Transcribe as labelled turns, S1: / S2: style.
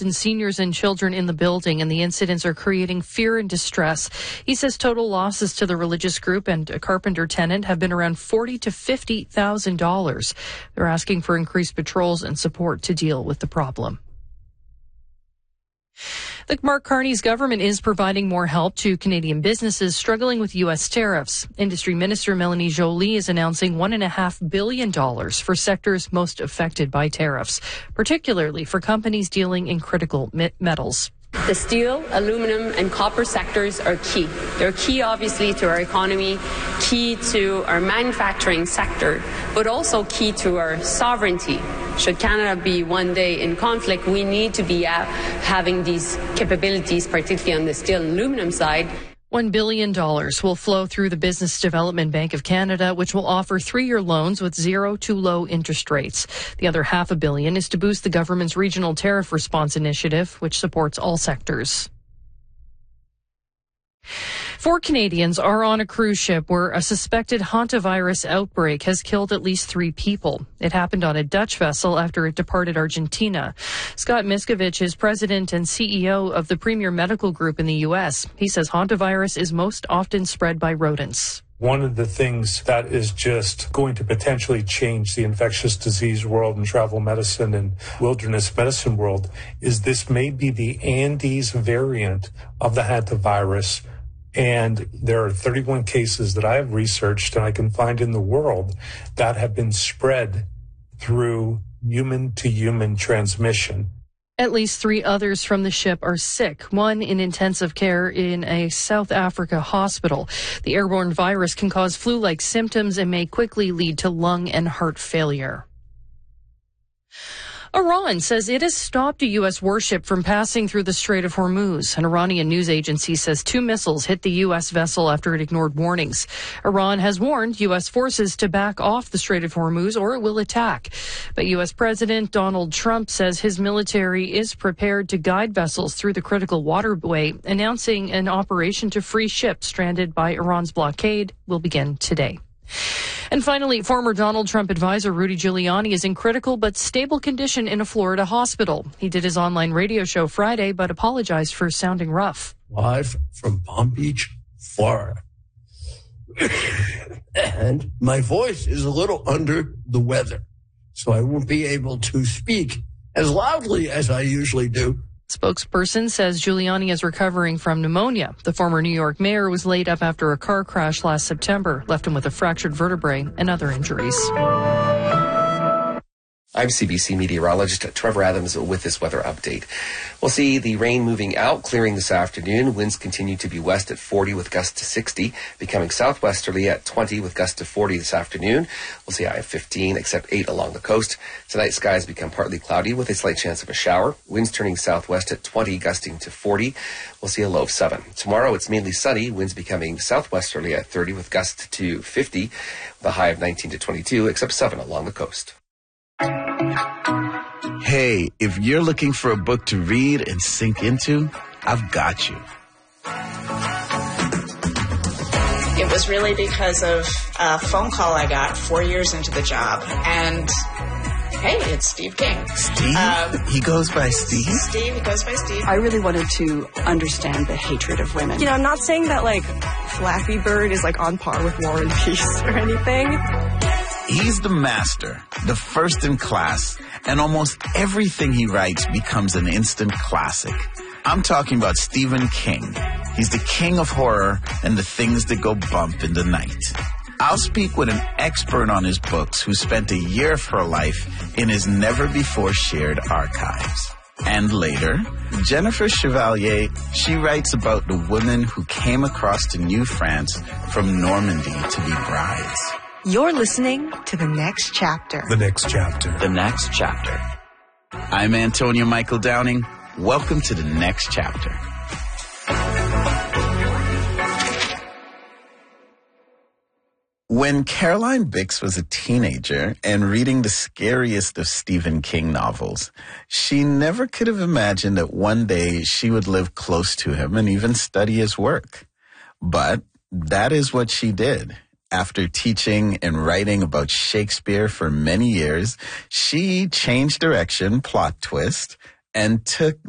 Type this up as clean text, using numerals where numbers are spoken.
S1: often seniors and children in the building, and the incidents are creating fear and distress. He says total losses to the religious group and a carpenter tenant have been around $40,000 to $50,000. They're asking for increased patrols and support to deal with the problem. Mark Carney's government is providing more help to Canadian businesses struggling with U.S. tariffs. Industry Minister Melanie Joly is announcing $1.5 billion for sectors most affected by tariffs, particularly for companies dealing in critical metals.
S2: The steel, aluminum, and copper sectors are key. They're key, obviously, to our economy, key to our manufacturing sector, but also key to our sovereignty. Should Canada be one day in conflict, we need to be having these capabilities, particularly on the steel and aluminum side.
S1: $1 billion will flow through the Business Development Bank of Canada, which will offer 3-year loans with 0 to low interest rates. The other $500 million is to boost the government's Regional Tariff Response Initiative, which supports all sectors. 4 Canadians are on a cruise ship where a suspected hantavirus outbreak has killed at least 3 people. It happened on a Dutch vessel after it departed Argentina. Scott Miskovich is president and CEO of the Premier Medical Group in the U.S. He says hantavirus is most often spread by rodents.
S3: One of the things that is just going to potentially change the infectious disease world and travel medicine and wilderness medicine world is this may be the Andes variant of the hantavirus. And there are 31 cases that I have researched and I can find in the world that have been spread through human-to-human transmission.
S1: At least 3 others from the ship are sick, one in intensive care in a South Africa hospital. The airborne virus can cause flu-like symptoms and may quickly lead to lung and heart failure. Iran says it has stopped a U.S. warship from passing through the Strait of Hormuz. An Iranian news agency says 2 missiles hit the U.S. vessel after it ignored warnings. Iran has warned U.S. forces to back off the Strait of Hormuz or it will attack. But U.S. President Donald Trump says his military is prepared to guide vessels through the critical waterway, announcing an operation to free ships stranded by Iran's blockade will begin today. And finally, former Donald Trump advisor Rudy Giuliani is in critical but stable condition in a Florida hospital. He did his online radio show Friday, but apologized for sounding rough.
S4: Live from Palm Beach, Florida. And my voice is a little under the weather, so I won't be able to speak as loudly as I usually do.
S1: Spokesperson says Giuliani is recovering from pneumonia. The former New York mayor was laid up after a car crash last September, left him with a fractured vertebrae and other injuries.
S5: I'm CBC meteorologist Trevor Adams with this weather update. We'll see the rain moving out, clearing this afternoon. Winds continue to be west at 40 with gusts to 60, becoming southwesterly at 20 with gusts to 40 this afternoon. We'll see high of 15, except 8 along the coast. Tonight, skies become partly cloudy with a slight chance of a shower. Winds turning southwest at 20, gusting to 40. We'll see a low of 7. Tomorrow, it's mainly sunny. Winds becoming southwesterly at 30 with gusts to 50, with a high of 19 to 22, except 7 along the coast.
S6: Hey, if you're looking for a book to read and sink into, I've got you.
S7: It was really because of a phone call I got 4 years into the job. And, hey, it's Steve King.
S6: Steve? He goes by Steve?
S7: Steve, he goes by Steve.
S8: I really wanted to understand the hatred of women.
S9: You know, I'm not saying that, Flappy Bird is, on par with War and Peace or anything.
S6: He's the master, the first in class, and almost everything he writes becomes an instant classic. I'm talking about Stephen King. He's the king of horror and the things that go bump in the night. I'll speak with an expert on his books who spent a year of her life in his never-before-shared archives. And later, Jennifer Chevalier, she writes about the women who came across to New France from Normandy to be brides.
S10: You're listening to The Next Chapter.
S3: The Next Chapter.
S6: The Next Chapter. I'm Antonio Michael Downing. Welcome to The Next Chapter. When Caroline Bix was a teenager and reading the scariest of Stephen King novels, she never could have imagined that one day she would live close to him and even study his work. But that is what she did. After teaching and writing about Shakespeare for many years, she changed direction, plot twist, and took